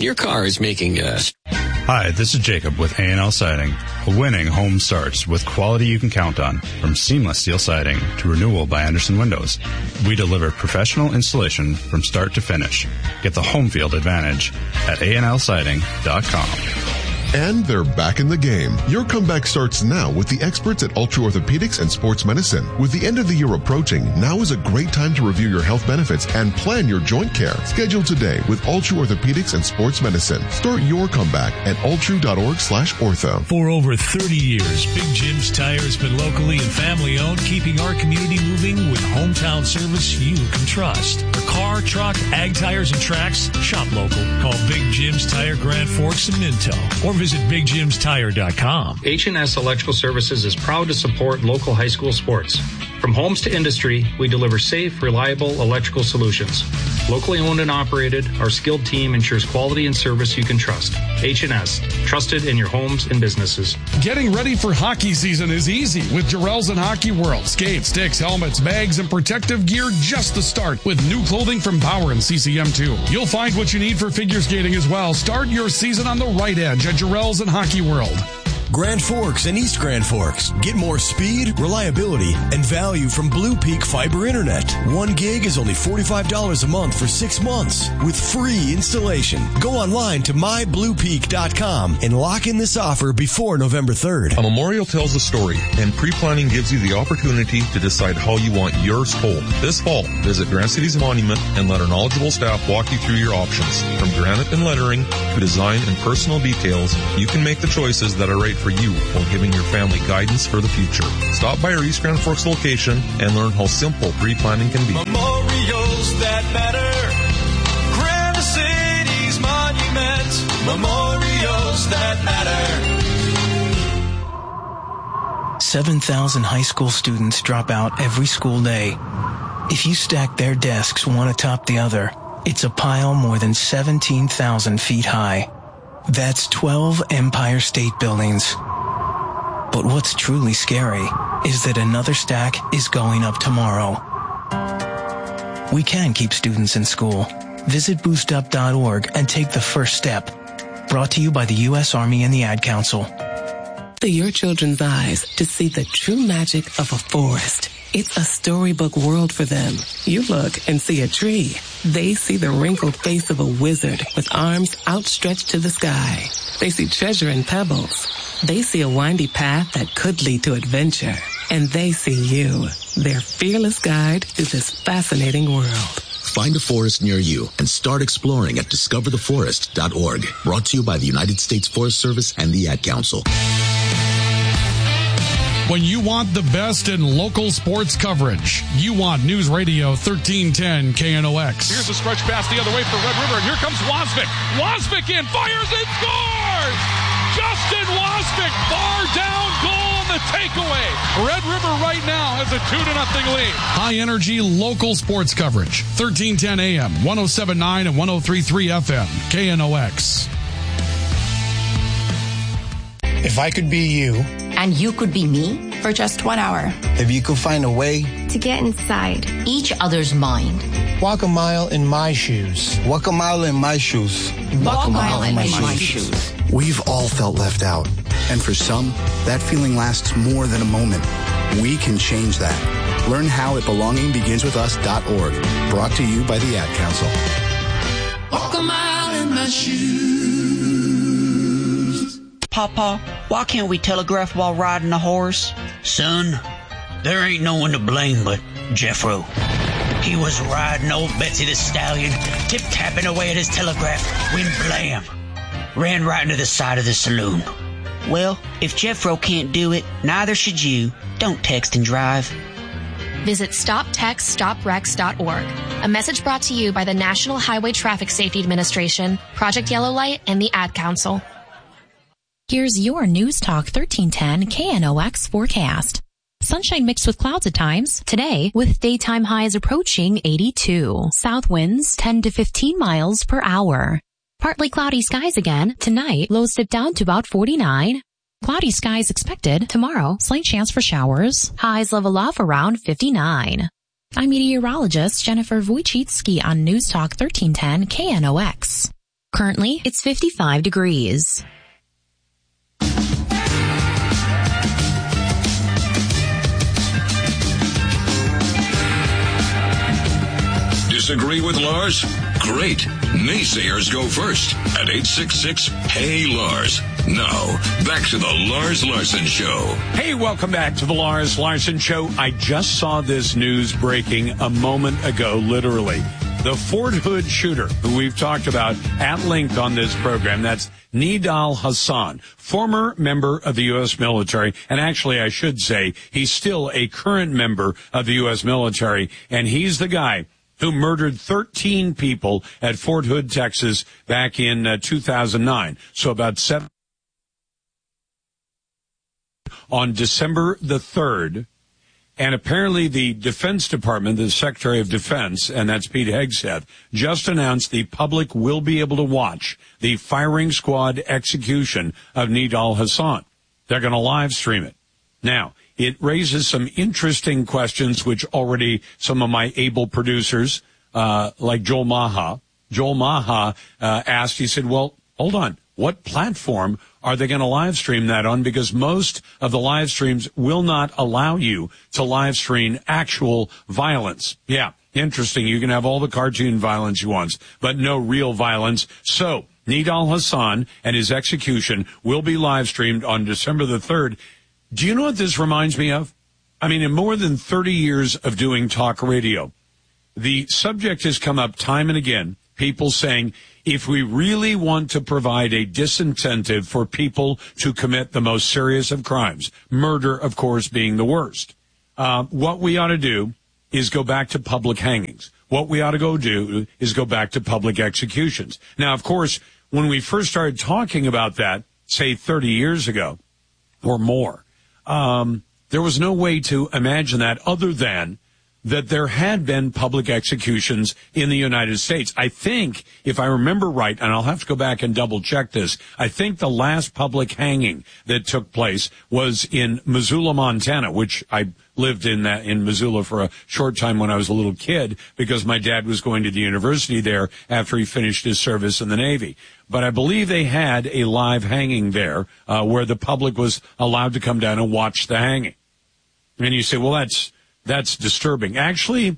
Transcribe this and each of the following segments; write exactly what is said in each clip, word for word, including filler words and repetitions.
Your car is making a... Hi, this is Jacob with A and L Siding. A winning home starts with quality you can count on, from seamless steel siding to renewal by Anderson Windows. We deliver professional installation from start to finish. Get the home field advantage at A N L siding dot com. And they're back in the game. Your comeback starts now with the experts at Ultra Orthopedics and Sports Medicine. With the end of the year approaching, now is a great time to review your health benefits and plan your joint care. Schedule today with Ultra Orthopedics and Sports Medicine. Start your comeback at ultra dot org slash ortho. For over thirty years, Big Jim's Tire has been locally and family owned, keeping our community moving with hometown service you can trust. For car, truck, ag tires, and tracks, shop local. Call Big Jim's Tire, Grand Forks and Minto, or visit big jims tire dot com. H and S Electrical Services is proud to support local high school sports. From homes to industry, we deliver safe, reliable electrical solutions. Locally owned and operated, our skilled team ensures quality and service you can trust. H and S, trusted in your homes and businesses. Getting ready for hockey season is easy with Jarrell's and Hockey World. Skates, sticks, helmets, bags, and protective gear just the start with new clothing from Power and C C M two. You'll find what you need for figure skating as well. Start your season on the right edge at Jarrell's and Hockey World. Grand Forks and East Grand Forks. Get more speed, reliability, and value from Blue Peak Fiber Internet. One gig is only forty-five dollars a month for six months with free installation. Go online to my blue peak dot com and lock in this offer before November third. A memorial tells a story, and pre-planning gives you the opportunity to decide how you want yours told. This fall, visit Grand City's monument and let our knowledgeable staff walk you through your options. From granite and lettering to design and personal details, you can make the choices that are right for you while giving your family guidance for the future. Stop by our East Grand Forks location and learn how simple pre-planning can be. Memorials that matter. Grand City's monument. Memorials that matter. seven thousand high school students drop out every school day. If you stack their desks one atop the other, it's a pile more than seventeen thousand feet high. That's twelve Empire State Buildings. But what's truly scary is that another stack is going up tomorrow. We can keep students in school. Visit boost up dot org and take the first step. Brought to you by the U S Army and the Ad Council. To your children's eyes to see the true magic of a forest. It's a storybook world for them. You look and see a tree. They see the wrinkled face of a wizard with arms outstretched to the sky. They see treasure in pebbles. They see a windy path that could lead to adventure. And they see you, their fearless guide through this fascinating world. Find a forest near you and start exploring at discover the forest dot org. Brought to you by the United States Forest Service and the Ad Council. When you want the best in local sports coverage, you want News Radio thirteen ten K N O X. Here's a stretch pass the other way for Red River, and here comes Wasvik. Wasvik in, fires and scores! Justin Wasvik, far down goal on the takeaway. Red River right now has a two to nothing lead. High energy local sports coverage. thirteen ten A M, ten seventy-nine and ten thirty-three F M, K N O X. If I could be you. And you could be me for just one hour. If you could find a way to get inside each other's mind. Walk a mile in my shoes. Walk a mile in my shoes. Walk, Walk a mile, mile in my, my shoes. shoes. We've all felt left out. And for some, that feeling lasts more than a moment. We can change that. Learn how at belonging begins with us dot org. Brought to you by the Ad Council. Walk a mile in my shoes. Papa, why can't we telegraph while riding a horse? Son, there ain't no one to blame but Jeffro. He was riding old Betsy the Stallion, tip-tapping away at his telegraph, when blam, ran right into the side of the saloon. Well, if Jeffro can't do it, neither should you. Don't text and drive. Visit stop text stop wrecks dot org. A message brought to you by the National Highway Traffic Safety Administration, Project Yellow Light, and the Ad Council. Here's your News Talk thirteen ten K N O X forecast. Sunshine mixed with clouds at times. Today, with daytime highs approaching eighty-two. South winds ten to fifteen miles per hour. Partly cloudy skies again. Tonight, lows dip down to about forty-nine. Cloudy skies expected. Tomorrow, slight chance for showers. Highs level off around fifty-nine. I'm meteorologist Jennifer Wojcicki on News Talk thirteen ten K N O X. Currently, it's fifty-five degrees. Disagree with Lars? Great. Naysayers go first at eight six six, Hey Lars. Now, back to the Lars Larson Show. Hey, welcome back to the Lars Larson Show. I just saw this news breaking a moment ago, literally. The Fort Hood shooter, who we've talked about at length on this program, that's Nidal Hasan, former member of the U S military, and actually I should say he's still a current member of the U S military, and he's the guy who murdered thirteen people at Fort Hood, Texas, back in uh, two thousand nine. So about seven. On December the third, and apparently the Defense Department, the Secretary of Defense, and that's Pete Hegseth, just announced the public will be able to watch the firing squad execution of Nidal Hasan. They're going to live stream it. Now, it raises some interesting questions, which already some of my able producers, uh, like Joel Maha, Joel Maha, uh, asked, he said, well, hold on. What platform are they going to live stream that on? Because most of the live streams will not allow you to live stream actual violence. Yeah, interesting. You can have all the cartoon violence you want, but no real violence. So Nidal Hasan and his execution will be live streamed on December the third. Do you know what this reminds me of? I mean, in more than thirty years of doing talk radio, the subject has come up time and again, people saying, if we really want to provide a disincentive for people to commit the most serious of crimes, murder, of course, being the worst, uh, what we ought to do is go back to public hangings. What we ought to go do is go back to public executions. Now, of course, when we first started talking about that, say thirty years ago or more, um, there was no way to imagine that other than that there had been public executions in the United States. I think, if I remember right, and I'll have to go back and double check this, I think the last public hanging that took place was in Missoula, Montana, which I lived in that, in Missoula for a short time when I was a little kid because my dad was going to the university there after he finished his service in the Navy. But I believe they had a live hanging there, uh, where the public was allowed to come down and watch the hanging. And you say, well, that's, That's disturbing. Actually,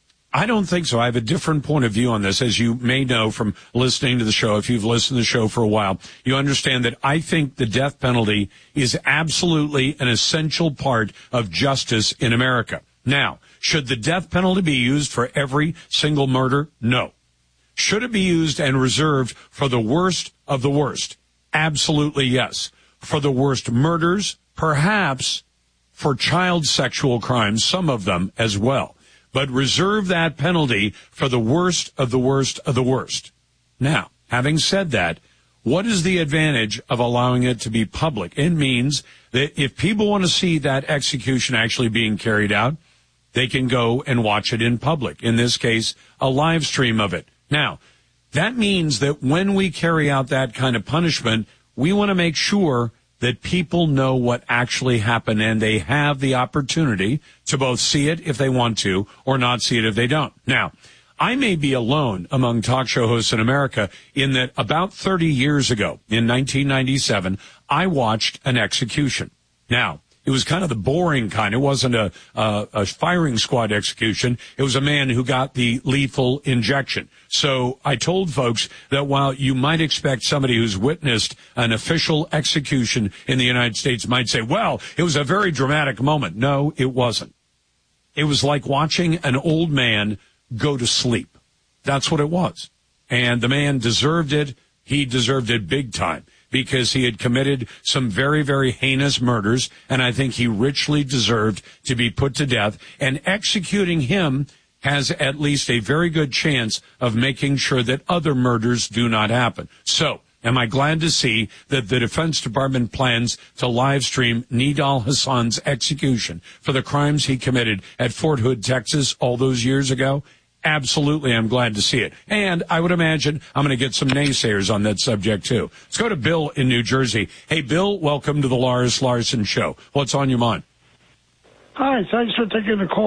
I don't think so. I have a different point of view on this. As you may know from listening to the show, if you've listened to the show for a while, you understand that I think the death penalty is absolutely an essential part of justice in America. Now, should the death penalty be used for every single murder? No. Should it be used and reserved for the worst of the worst? Absolutely yes. For the worst murders, perhaps. For child sexual crimes, some of them as well. But reserve that penalty for the worst of the worst of the worst. Now, having said that, what is the advantage of allowing it to be public? It means that if people want to see that execution actually being carried out, they can go and watch it in public. In this case, a live stream of it. Now, that means that when we carry out that kind of punishment, we want to make sure that people know what actually happened and they have the opportunity to both see it if they want to or not see it if they don't. Now, I may be alone among talk show hosts in America in that about thirty years ago, in nineteen ninety-seven, I watched an execution. Now, it was kind of the boring kind. It wasn't a, a, a firing squad execution. It was a man who got the lethal injection. So I told folks that while you might expect somebody who's witnessed an official execution in the United States might say, well, it was a very dramatic moment. No, it wasn't. It was like watching an old man go to sleep. That's what it was. And the man deserved it. He deserved it big time, because he had committed some very, very heinous murders, and I think he richly deserved to be put to death. And executing him has at least a very good chance of making sure that other murders do not happen. So, am I glad to see that the Defense Department plans to live stream Nidal Hasan's execution for the crimes he committed at Fort Hood, Texas, all those years ago? Absolutely, I'm glad to see it. And I would imagine I'm going to get some naysayers on that subject, too. Let's go to Bill in New Jersey. Hey, Bill, welcome to the Lars Larson Show. What's on your mind? Hi, thanks for taking the call.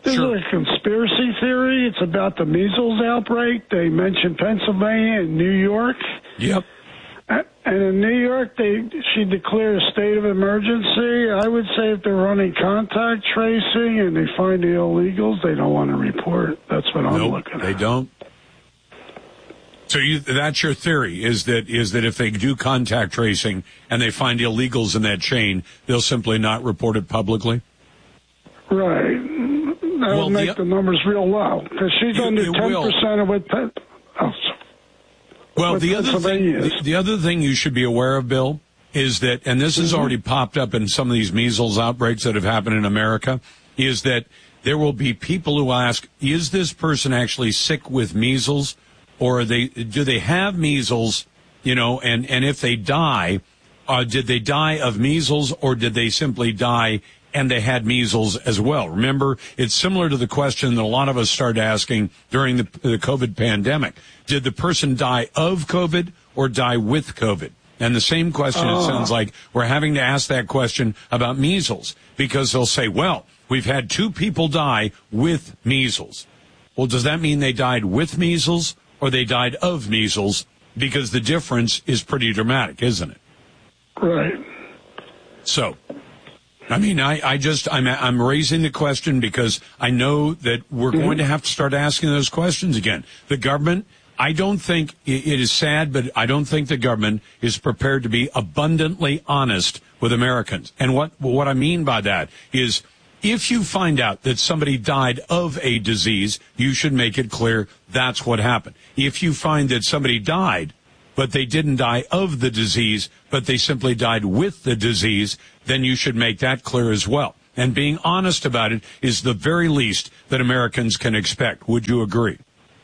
This Sure. is a conspiracy theory. It's about the measles outbreak. They mentioned Pennsylvania and New York. Yep. And in New York, they she declared a state of emergency. I would say if they're running contact tracing and they find the illegals, they don't want to report. That's what I'm nope, looking at. They don't. So you, that's your theory, is that is that if they do contact tracing and they find illegals in that chain, they'll simply not report it publicly? Right. That'll Well, make the, the numbers real low, because she's it, under it ten will. percent of what... Pe- oh, Well, what the other thing, Pennsylvania the, the other thing you should be aware of, Bill, is that, and this has Mm-hmm. already popped up in some of these measles outbreaks that have happened in America, is that there will be people who ask, is this person actually sick with measles, or are they, do they have measles, you know, and, and if they die, uh, did they die of measles, or did they simply die and they had measles as well? Remember, it's similar to the question that a lot of us started asking during the, the COVID pandemic. Did the person die of COVID or die with COVID? And the same question, Oh. it sounds like we're having to ask that question about measles, because they'll say, well, we've had two people die with measles. Well, does that mean they died with measles or they died of measles? Because the difference is pretty dramatic, isn't it? Right. So, I mean, I, I just, I'm, I'm raising the question because I know that we're going to have to start asking those questions again. The government, I don't think, it, it is sad, but I don't think the government is prepared to be abundantly honest with Americans. And what, what I mean by that is, if you find out that somebody died of a disease, you should make it clear that's what happened. If you find that somebody died, but they didn't die of the disease, but they simply died with the disease, then you should make that clear as well. And being honest about it is the very least that Americans can expect. Would you agree?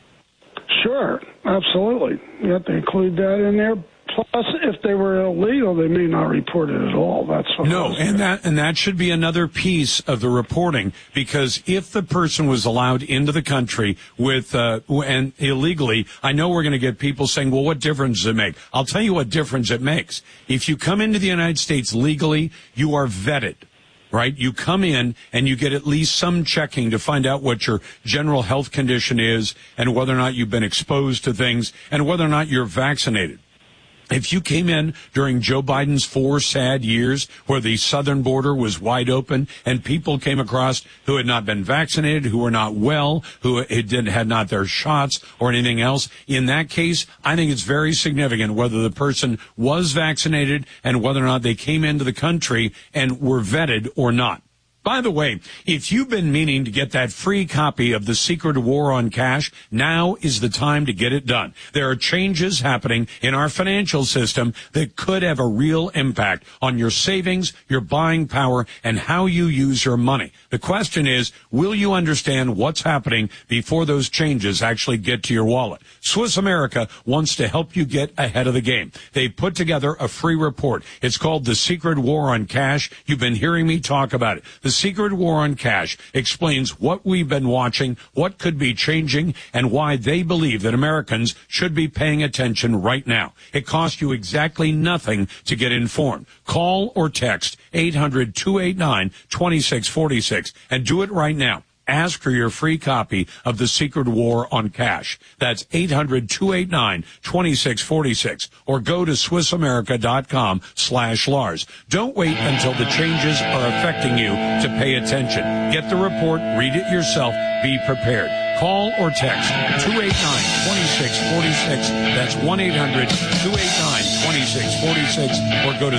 Sure, absolutely. You have to include that in there. Plus, if they were illegal, they may not report it at all. That's what No, and that and that should be another piece of the reporting, because if the person was allowed into the country with uh, and illegally, I know we're going to get people saying, "Well, what difference does it make?" I'll tell you what difference it makes. If you come into the United States legally, you are vetted. Right? You come in and you get at least some checking to find out what your general health condition is and whether or not you've been exposed to things and whether or not you're vaccinated. If you came in during Joe Biden's four sad years where the southern border was wide open and people came across who had not been vaccinated, who were not well, who had, had not their shots or anything else, in that case, I think it's very significant whether the person was vaccinated and whether or not they came into the country and were vetted or not. By the way, if you've been meaning to get that free copy of The Secret War on Cash, now is the time to get it done. There are changes happening in our financial system that could have a real impact on your savings, your buying power, and how you use your money. The question is, will you understand what's happening before those changes actually get to your wallet? Swiss America wants to help you get ahead of the game. They put together a free report. It's called The Secret War on Cash. You've been hearing me talk about it. The Secret War on Cash explains what we've been watching, what could be changing, and why they believe that Americans should be paying attention right now. It costs you exactly nothing to get informed. Call or text eight hundred, two eight nine, two six four six and do it right now. Ask for your free copy of The Secret War on Cash. That's eight hundred, two eight nine, two six four six or go to swissamerica.com slash Lars. Don't wait until the changes are affecting you to pay attention. Get the report, read it yourself, be prepared. Call or text two eight nine, two six four six. That's one eight hundred, two eight nine, two six four six or go to